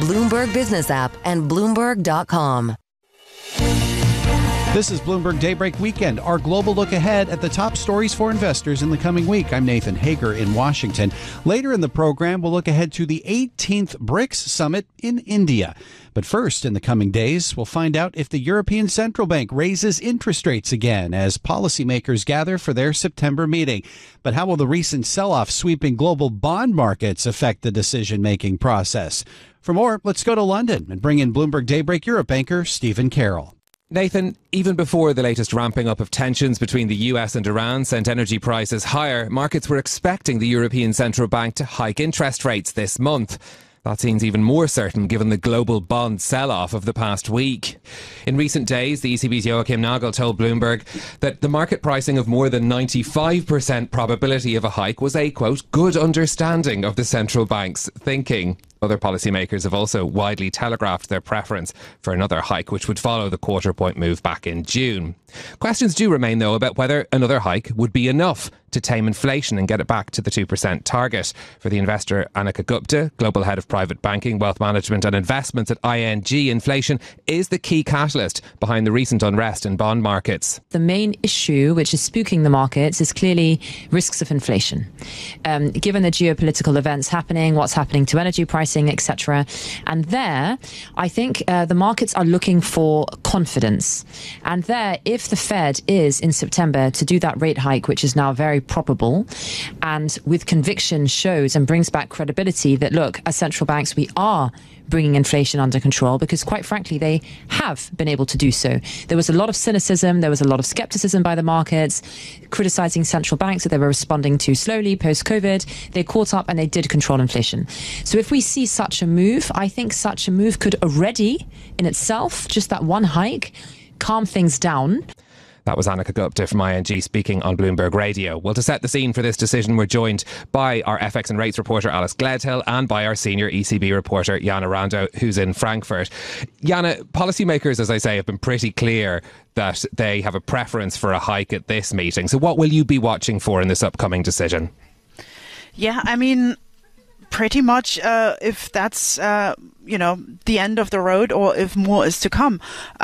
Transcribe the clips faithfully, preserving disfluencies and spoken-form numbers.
Bloomberg Business app and Bloomberg dot com. This is Bloomberg Daybreak Weekend, our global look ahead at the top stories for investors in the coming week. I'm Nathan Hager in Washington. Later in the program, we'll look ahead to the eighteenth BRICS Summit in India. But first, in the coming days, we'll find out if the European Central Bank raises interest rates again as policymakers gather for their September meeting. But how will the recent sell-off sweeping global bond markets affect the decision-making process? For more, let's go to London and bring in Bloomberg Daybreak Europe anchor Stephen Carroll. Nathan, even before the latest ramping up of tensions between the U S and Iran sent energy prices higher, markets were expecting the European Central Bank to hike interest rates this month. That seems even more certain given the global bond sell-off of the past week. In recent days, the E C B's Joachim Nagel told Bloomberg that the market pricing of more than ninety-five percent probability of a hike was a, quote, good understanding of the central bank's thinking. Other policymakers have also widely telegraphed their preference for another hike, which would follow the quarter point move back in June. Questions do remain, though, about whether another hike would be enough to tame inflation and get it back to the two percent target. For the investor Annika Gupta, Global Head of Private Banking, Wealth Management and Investments at I N G, inflation is the key catalyst behind the recent unrest in bond markets. The main issue which is spooking the markets is clearly risks of inflation. Um, given the geopolitical events happening, what's happening to energy pricing, et cetera. And there, I think uh, the markets are looking for confidence. And there, if the Fed is in September to do that rate hike, which is now very probable, and with conviction shows and brings back credibility that, look, as central banks, we are bringing inflation under control, because quite frankly, they have been able to do so. There was a lot of cynicism, there was a lot of skepticism by the markets, criticizing central banks that they were responding too slowly post-COVID. They caught up and they did control inflation. So if we see such a move, I think such a move could already, in itself, just that one hike, calm things down. That was Annika Gupta from I N G speaking on Bloomberg Radio. Well, to set the scene for this decision, we're joined by our F X and rates reporter Alice Gledhill and by our senior E C B reporter Jana Rando, who's in Frankfurt. Jana, policymakers, as I say, have been pretty clear that they have a preference for a hike at this meeting. So what will you be watching for in this upcoming decision? Yeah, I mean, pretty much uh, if that's, uh, you know, the end of the road or if more is to come.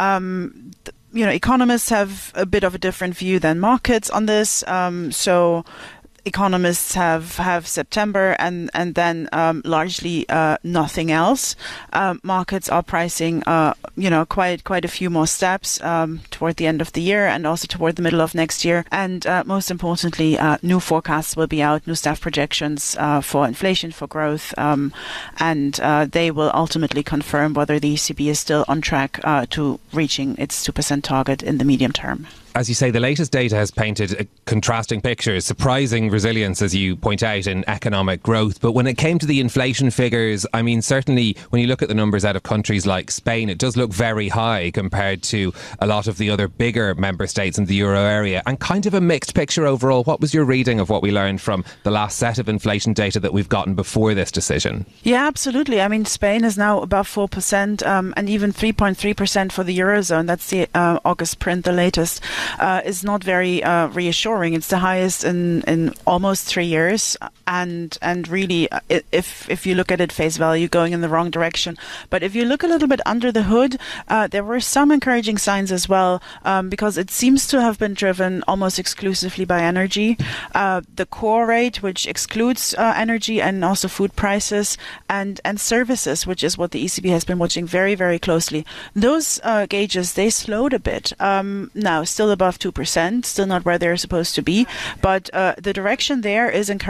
Um, th- You know, economists have a bit of a different view than markets on this. Um, so economists have, have September and, and then um, largely uh, nothing else. Um, markets are pricing, uh, you know, quite quite a few more steps um, toward the end of the year and also toward the middle of next year. And uh, most importantly, uh, new forecasts will be out, new staff projections uh, for inflation, for growth, um, and uh, they will ultimately confirm whether the E C B is still on track uh, to reaching its two percent target in the medium term. As you say, the latest data has painted a contrasting pictures, surprising resilience, as you point out, in economic growth. But when it came to the inflation figures, I mean, certainly when you look at the numbers out of countries like Spain, it does look very high compared to a lot of the other bigger member states in the euro area, and kind of a mixed picture overall. What was your reading of what we learned from the last set of inflation data that we've gotten before this decision? Yeah, absolutely. I mean, Spain is now above four percent um, and even three point three percent for the Eurozone. That's the uh, August print, the latest. Uh, is not very uh, reassuring. It's the highest in, in almost three years, and and really, if if you look at it face value, going in the wrong direction. But if you look a little bit under the hood, uh, there were some encouraging signs as well, um, because it seems to have been driven almost exclusively by energy. Uh, the core rate, which excludes uh, energy and also food prices, and and services, which is what the E C B has been watching very very closely. Those uh, gauges, they slowed a bit. Um, now still above two percent, still not where they're supposed to be, but uh, the direction there is encouraging.